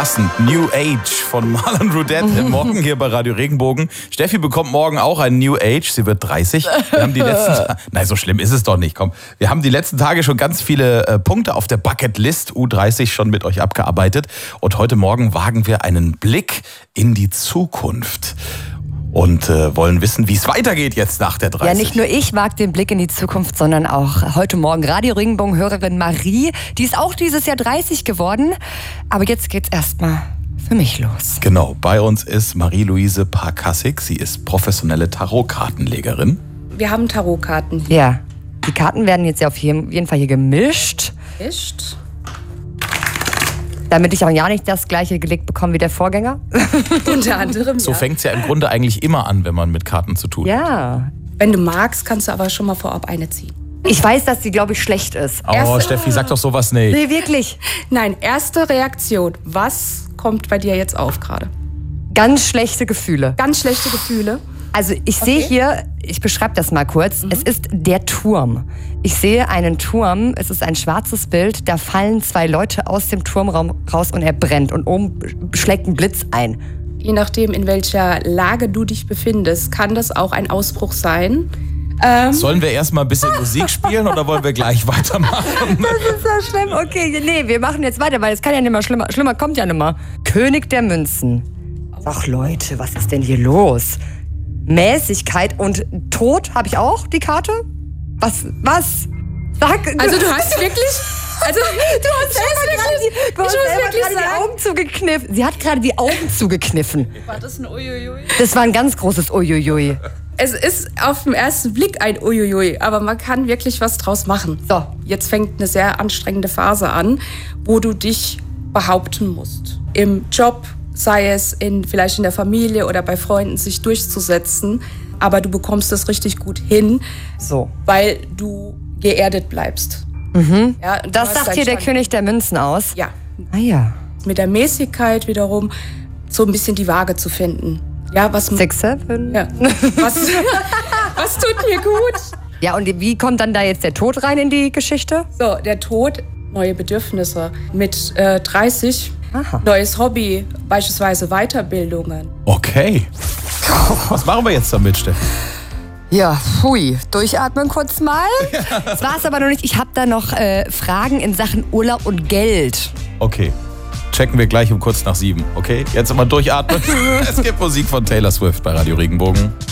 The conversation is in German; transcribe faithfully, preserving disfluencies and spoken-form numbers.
passend. New Age von Marlon Roudette. Morgen hier bei Radio Regenbogen. Steffi bekommt morgen auch ein New Age. Sie wird dreißig. Wir haben die letzten Ta- Nein, so schlimm ist es doch nicht. Komm, wir haben die letzten Tage schon ganz viele äh, Punkte auf der Bucketlist U dreißig schon mit euch abgearbeitet. Und heute Morgen wagen wir einen Blick in die Zukunft. Und äh, wollen wissen, wie es weitergeht jetzt nach der dreißig. Ja, nicht nur ich wage den Blick in die Zukunft, sondern auch heute Morgen Radio Regenbogen-Hörerin Marie. Die ist auch dieses Jahr dreißig geworden. Aber jetzt geht's erstmal für mich los. Genau, bei uns ist Marie-Louise Parkassig. Sie ist professionelle Tarotkartenlegerin. Wir haben Tarotkarten hier. Ja, die Karten werden jetzt ja auf jeden Fall hier gemischt. Gemischt. Damit ich auch ja nicht das gleiche gelegt bekomme wie der Vorgänger. Unter anderem, So ja. fängt es ja im Grunde eigentlich immer an, wenn man mit Karten zu tun hat. Ja. Wenn du magst, kannst du aber schon mal vorab eine ziehen. Ich weiß, dass die, glaube ich, schlecht ist. Oh, Erste- Steffi, sag doch sowas nicht. Nee, wirklich. Nein, erste Reaktion. Was kommt bei dir jetzt auf gerade? Ganz schlechte Gefühle. Ganz schlechte Gefühle. Also ich Okay. sehe hier, ich beschreibe das mal kurz, es ist der Turm. Ich sehe einen Turm, es ist ein schwarzes Bild, da fallen zwei Leute aus dem Turmraum raus und er brennt und oben schlägt ein Blitz ein. Je nachdem, in welcher Lage du dich befindest, kann das auch ein Ausbruch sein. Ähm, Sollen wir erstmal ein bisschen Musik spielen oder wollen wir gleich weitermachen? Das ist so schlimm. Okay, nee, wir machen jetzt weiter, weil es kann ja nicht mehr schlimmer. Schlimmer kommt ja nicht mehr. König der Münzen. Ach Leute, was ist denn hier los? Mäßigkeit und Tod habe ich auch, die Karte? Was? Was? Sag. also du hast wirklich... Also, du hast selber gerade die, du hast ich muss selber wirklich gerade die sagen, Augen zugekniffen. Sie hat gerade die Augen zugekniffen. war das ein Uiuiui? Das war ein ganz großes Uiuiui. Es ist auf den ersten Blick ein Uiuiui, aber man kann wirklich was draus machen. So. Jetzt fängt eine sehr anstrengende Phase an, wo du dich behaupten musst. Im Job, sei es in, vielleicht in der Familie oder bei Freunden, sich durchzusetzen. Aber du bekommst es richtig gut hin, So. weil du geerdet bleibst. Mhm. Ja, und du Das hast sagt deinen hier der Stand- König der Münzen aus. Ja, Ah ja. mit der Mäßigkeit wiederum so ein bisschen die Waage zu finden. Ja, was, Six, seven. ja. was, was tut mir gut? Ja, und wie kommt dann da jetzt der Tod rein in die Geschichte? So, der Tod, neue Bedürfnisse. Mit äh, dreißig, Aha. neues Hobby, beispielsweise Weiterbildungen. Okay. Was machen wir jetzt damit, Steffi? Ja, hui. Durchatmen kurz mal. Das war's aber noch nicht. Ich habe da noch äh, Fragen in Sachen Urlaub und Geld. Okay. Checken wir gleich um kurz nach sieben, okay? Jetzt immer durchatmen. Es gibt Musik von Taylor Swift bei Radio Regenbogen.